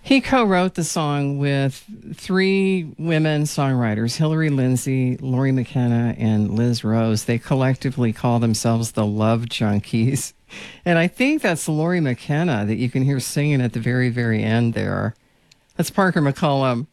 He co-wrote the song with three women songwriters, Hillary Lindsey, Lori McKenna, and Liz Rose. They collectively call themselves the Love Junkies. And I think that's Lori McKenna that you can hear singing at the very, very end there. That's Parker McCollum.